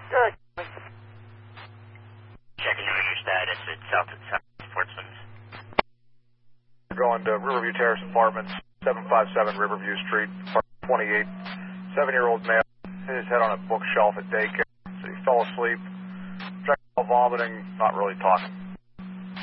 Good. Checking your status at South Sportsman. We're going to Riverview Terrace Apartments, 757 Riverview Street, apartment 28. 7-year-old male hit his head on a bookshelf at daycare. So he fell asleep, projectile vomiting, not really talking.